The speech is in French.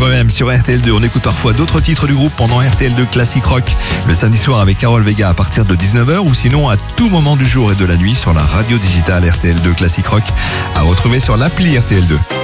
REM sur RTL2. On écoute parfois d'autres titres du groupe pendant RTL2 Classic Rock le samedi soir avec Carole Vega à partir de 19h ou sinon à tout moment du jour et de la nuit sur la radio digitale RTL2 Classic Rock à retrouver sur l'appli RTL2.